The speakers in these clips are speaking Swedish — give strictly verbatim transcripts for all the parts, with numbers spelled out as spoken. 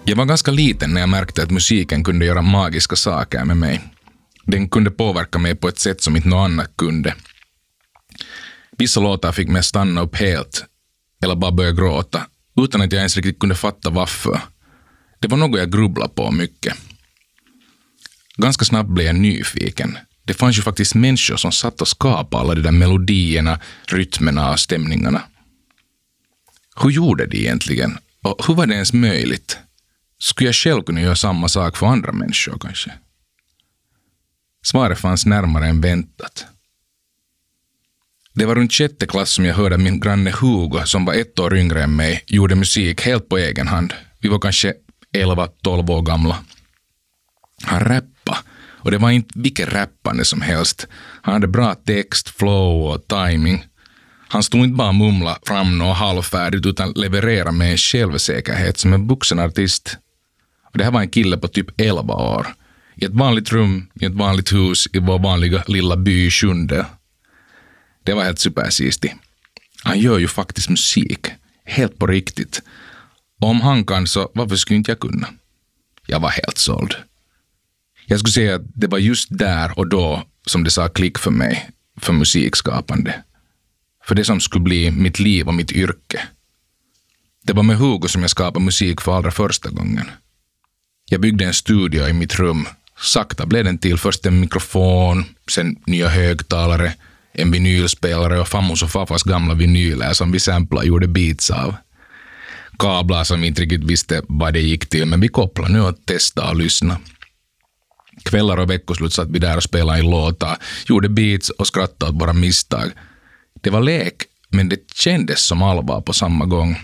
Jag var ganska liten när jag märkte att musiken kunde göra magiska saker med mig. Den kunde påverka mig på ett sätt som inte något annat kunde. Vissa låtar fick mig stanna upp helt eller bara börja gråta utan att jag ens riktigt kunde fatta varför. Det var något jag grubblade på mycket. Ganska snabbt blev jag nyfiken. Det fanns ju faktiskt människor som satt och skapade alla de där melodierna, rytmerna och stämningarna. Hur gjorde de egentligen? Och hur var det ens möjligt? Skulle jag själv kunna göra samma sak för andra människor kanske? Svaret fanns närmare än väntat. Det var runt sjätte klass som jag hörde att min granne Hugo, som var ett år yngre än mig, gjorde musik helt på egen hand. Vi var kanske elva tolv år gamla. Han rappade, och det var inte vilket rappande som helst. Han hade bra text, flow och timing. Han stod inte bara mumla fram något halvfärdigt utan leverera med en självsäkerhet som en vuxen artist. Och det här var en kille på typ elva år. I ett vanligt rum, i ett vanligt hus, i vår vanliga lilla by i Sjunde. Det var helt supersistigt. Han gör ju faktiskt musik. Helt på riktigt. Och om han kan så varför skulle inte jag kunna? Jag var helt såld. Jag skulle säga att det var just där och då som det sa klick för mig. För musikskapande. För det som skulle bli mitt liv och mitt yrke. Det var med Hugo som jag skapade musik för allra första gången. Jag byggde en studio i mitt rum. Sakta blev den till först en mikrofon, sen nya högtalare, en vinylspelare och fammos och faffas gamla vinyler som vi samplade gjorde beats av. Kablar som vi inte riktigt visste vad det gick till, men vi kopplade nu och testade och lyssnade. Kvällar och veckoslut satt vi där och spelade i låtar, gjorde beats och skrattade åt våra misstag. Det var lek, men det kändes som allvar på samma gång.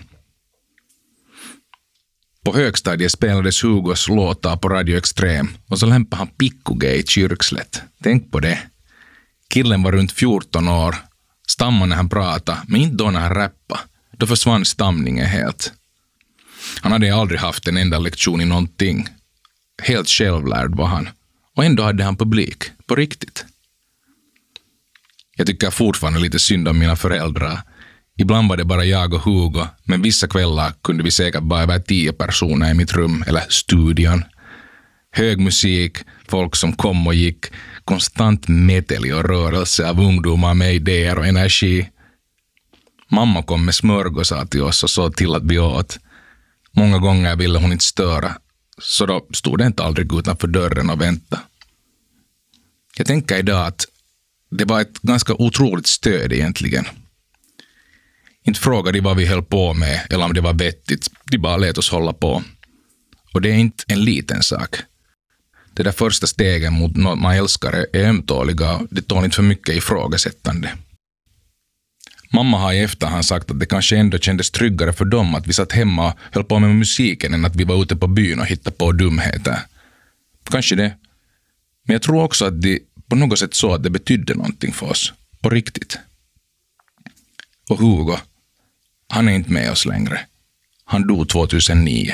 På högstadiet spelades Hugos låtar på Radio Extrem och så lämpade han Pickogay i Kyrkslätt. Tänk på det. Killen var runt fjorton år, stammade när han pratade, men inte då när han rappade. Då försvann stamningen helt. Han hade aldrig haft en enda lektion i någonting. Helt självlärd var han. Och ändå hade han publik, på riktigt. Jag tycker fortfarande lite synd om mina föräldrar. Ibland var det bara jag och Hugo, men vissa kvällar kunde vi säkert bara vara tio personer i mitt rum eller studion. Hög musik, folk som kom och gick, konstant metel och rörelse av ungdomar med idéer och energi. Mamma kom med smörgåsar till oss och så till att vi åt. Många gånger ville hon inte störa, så då stod det inte aldrig utanför dörren och vänta. Jag tänker idag att det var ett ganska otroligt stöd egentligen. Inte frågade de vad vi höll på med eller om det var vettigt. De bara lät oss hålla på. Och det är inte en liten sak. Det där första stegen mot något man älskar är ömtåliga och det tål inte för mycket ifrågasättande. Mamma har i efterhand sagt att det kanske ändå kändes tryggare för dem att vi satt hemma och höll på med musiken än att vi var ute på byn och hittade på dumheter. Kanske det. Men jag tror också att det på något sätt så att det betydde någonting för oss. På riktigt. Och Hugo, han är inte med oss längre. Han dog tjugohundranio.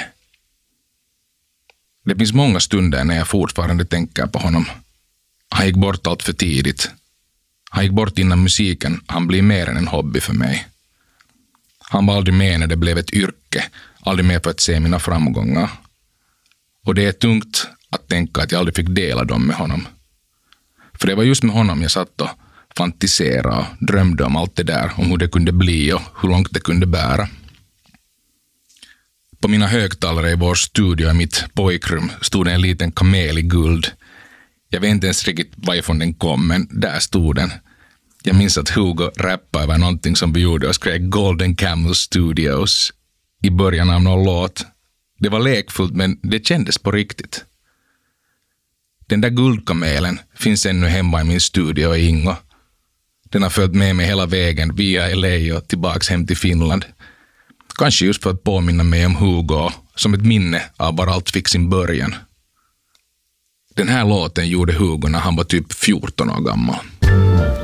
Det finns många stunder när jag fortfarande tänker på honom. Han gick bort allt för tidigt. Han gick bort innan musiken han blev mer än en hobby för mig. Han var aldrig med när det blev ett yrke. Aldrig med för att se mina framgångar. Och det är tungt att tänka att jag aldrig fick dela dem med honom. För det var just med honom jag satt och fantiserade och drömde om allt det där. Om hur det kunde bli och hur långt det kunde bära. På mina högtalare i vår studio i mitt pojkrum stod en liten kamel i guld. Jag vet inte ens riktigt varifrån den kom, men där stod den. Jag minns att Hugo rappade över någonting som vi gjorde och skrev Golden Camel Studios i början av någon låt. Det var lekfullt, men det kändes på riktigt. Den där guldkamelen finns ännu hemma i min studio i Ingo. Den har följt med mig hela vägen via L A och tillbaks hem till Finland. Kanske just för att påminna mig om Hugo, som ett minne av var allt fick sin början. Den här låten gjorde Hugo när han var typ fjorton år gammal.